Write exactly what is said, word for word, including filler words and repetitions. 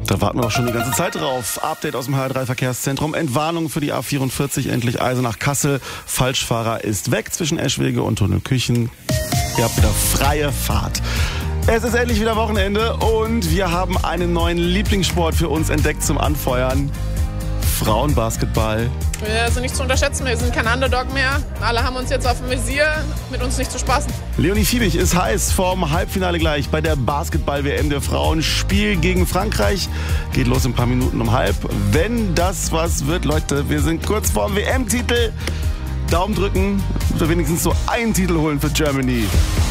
Da warten wir doch schon die ganze Zeit drauf. Update aus dem H R drei Verkehrszentrum. Entwarnung für die A vierundvierzig, endlich Eisenach-Kassel. Falschfahrer ist weg zwischen Eschwege und Tunnelküchen. Ihr habt wieder freie Fahrt. Es ist endlich wieder Wochenende und wir haben einen neuen Lieblingssport für uns entdeckt zum Anfeuern. Frauenbasketball. Wir sind nicht zu unterschätzen, wir sind kein Underdog mehr. Alle haben uns jetzt auf dem Visier, mit uns nicht zu spaßen. Leonie Fiebig ist heiß vorm Halbfinale gleich bei der Basketball-W M der Frauen. Spiel gegen Frankreich geht los in ein paar Minuten um halb. Wenn das was wird, Leute, wir sind kurz vorm W M-Titel. Daumen drücken, dass wir wenigstens so einen Titel holen für Germany.